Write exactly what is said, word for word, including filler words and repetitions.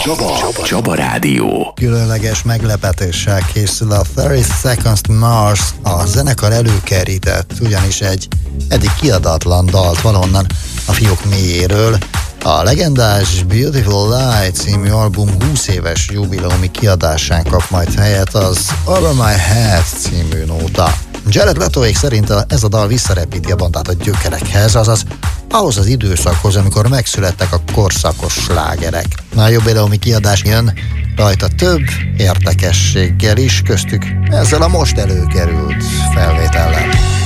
Csaba, Csaba Rádió. Különleges meglepetéssel készül a thirty Seconds to Mars. A zenekar előkerített ugyanis egy eddig kiadatlan dalt valonnan a fiók mélyéről. A legendás Beautiful Light című album húsz éves jubileumi kiadásán kap majd helyet az Over My Head című nóta. Jared Letoék szerint ez a dal visszarepíti a bandát a gyökerekhez, azaz ahhoz az időszakhoz, amikor megszülettek a korszakos slágerek. A jubileumi kiadás jön, rajta több érdekességgel is, köztük ezzel a most előkerült felvétellel.